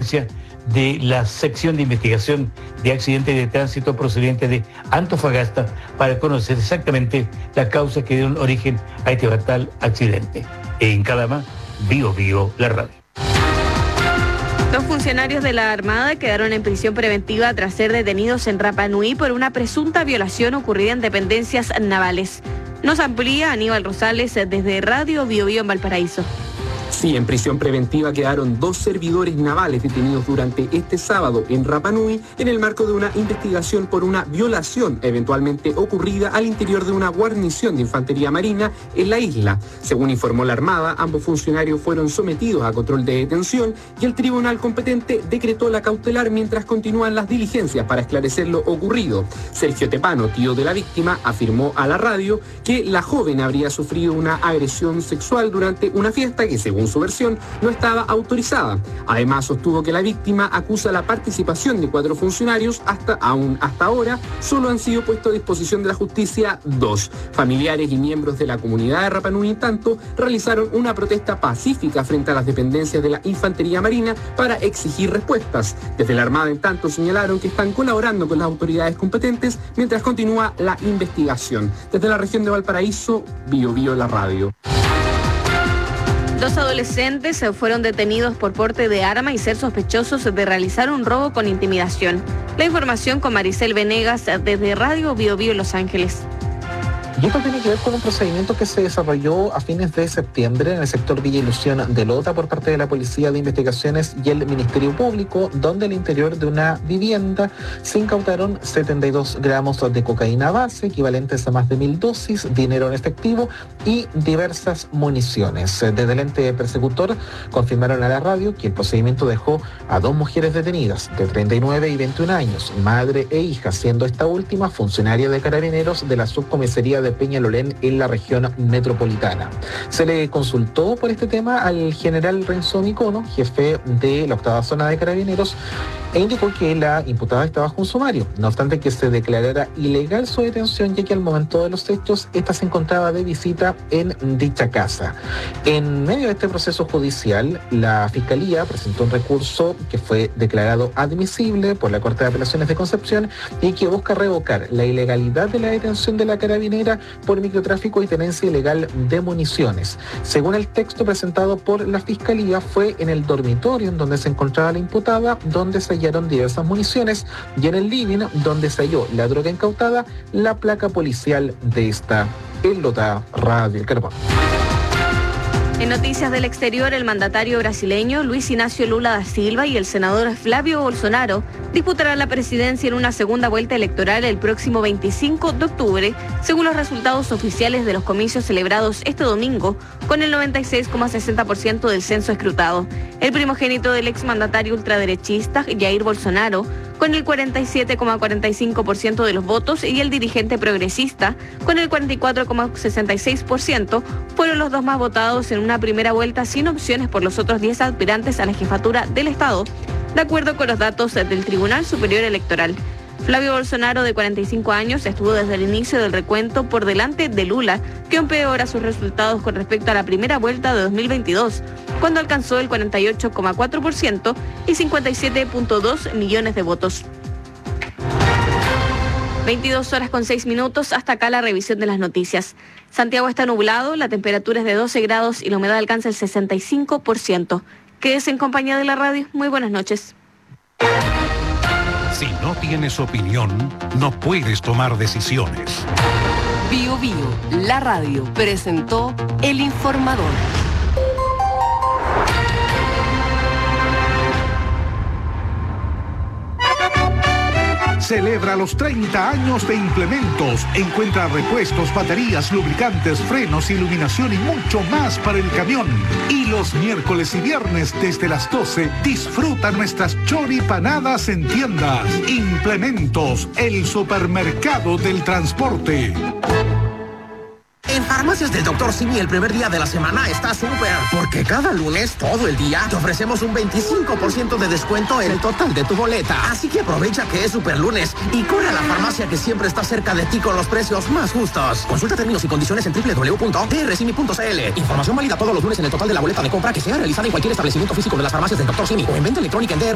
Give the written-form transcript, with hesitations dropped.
inteligencia de la sección de investigación de accidentes de tránsito procedente de Antofagasta para conocer exactamente las causas que dieron origen a este fatal accidente. En Calama, Bio Bio, la radio. 2 funcionarios de la Armada quedaron en prisión preventiva tras ser detenidos en Rapa Nui por una presunta violación ocurrida en dependencias navales. Nos amplía Aníbal Rosales desde Radio Bio Bio en Valparaíso. Sí, en prisión preventiva quedaron 2 servidores navales detenidos durante este sábado en Rapa Nui en el marco de una investigación por una violación eventualmente ocurrida al interior de una guarnición de infantería marina en la isla. Según informó la Armada, ambos funcionarios fueron sometidos a control de detención y el tribunal competente decretó la cautelar mientras continúan las diligencias para esclarecer lo ocurrido. Sergio Tepano, tío de la víctima, afirmó a la radio que la joven habría sufrido una agresión sexual durante una fiesta que, según su versión, no estaba autorizada. Además, sostuvo que la víctima acusa la participación de 4 funcionarios. Hasta ahora solo han sido puestos a disposición de la justicia 2. Familiares y miembros de la comunidad de Rapa Nui, en tanto, realizaron una protesta pacífica frente a las dependencias de la Infantería Marina para exigir respuestas. Desde la Armada, en tanto, señalaron que están colaborando con las autoridades competentes mientras continúa la investigación. Desde la región de Valparaíso, Bio Bio, la radio. 2 adolescentes fueron detenidos por porte de arma y ser sospechosos de realizar un robo con intimidación. La información con Maricel Venegas desde Radio Bio Bio Los Ángeles. Y esto tiene que ver con un procedimiento que se desarrolló a fines de septiembre en el sector Villa Ilusión de Lota por parte de la Policía de Investigaciones y el Ministerio Público, donde al interior de una vivienda se incautaron 72 gramos de cocaína base, equivalentes a más de 1.000 dosis, dinero en efectivo y diversas municiones. Desde el ente persecutor confirmaron a la radio que el procedimiento dejó a 2 mujeres detenidas de 39 y 21 años, madre e hija, siendo esta última funcionaria de Carabineros de la subcomisaría de Peñalolén en la región metropolitana. Se le consultó por este tema al general Renzo Micono, jefe de la 8ª zona de Carabineros, e indicó que la imputada estaba bajo un sumario, no obstante que se declarara ilegal su detención, ya que al momento de los hechos esta se encontraba de visita en dicha casa. En medio de este proceso judicial, la Fiscalía presentó un recurso que fue declarado admisible por la Corte de Apelaciones de Concepción y que busca revocar la ilegalidad de la detención de la carabinera por microtráfico y tenencia ilegal de municiones. Según el texto presentado por la Fiscalía, fue en el dormitorio en donde se encontraba la imputada, donde se hallaron diversas municiones, y en el living, donde se halló la droga incautada, la placa policial de esta en Lota, Radio El Carbón. En noticias del exterior, el mandatario brasileño Luis Inácio Lula da Silva y el senador Flávio Bolsonaro disputarán la presidencia en una segunda vuelta electoral el próximo 25 de octubre, según los resultados oficiales de los comicios celebrados este domingo, con el 96,60% del censo escrutado. El primogénito del exmandatario ultraderechista, Jair Bolsonaro, con el 47,45% de los votos, y el dirigente progresista, con el 44,66%, fueron los 2 más votados en una primera vuelta sin opciones por los otros 10 aspirantes a la jefatura del Estado, de acuerdo con los datos del Tribunal Superior Electoral. Flávio Bolsonaro, de 45 años, estuvo desde el inicio del recuento por delante de Lula, que empeora sus resultados con respecto a la primera vuelta de 2022, cuando alcanzó el 48,4% y 57,2 millones de votos. 22:06. Hasta acá la revisión de las noticias. Santiago está nublado, la temperatura es de 12 grados y la humedad alcanza el 65%. Quédese en compañía de la radio. Muy buenas noches. Si no tienes opinión, no puedes tomar decisiones. Bio Bio, la radio, presentó El Informador. Celebra los 30 años de Implementos. Encuentra repuestos, baterías, lubricantes, frenos, iluminación y mucho más para el camión. Y los miércoles y viernes desde las 12, disfruta nuestras choripanadas en tiendas. Implementos, el supermercado del transporte. En Farmacias del Dr. Simi el primer día de la semana está súper, porque cada lunes, todo el día, te ofrecemos un 25% de descuento en el total de tu boleta. Así que aprovecha que es super lunes y corre a la farmacia que siempre está cerca de ti con los precios más justos. Consulta términos y condiciones en www.drsimi.cl. Información válida todos los lunes en el total de la boleta de compra que sea realizada en cualquier establecimiento físico de las Farmacias del Dr. Simi o en venta electrónica en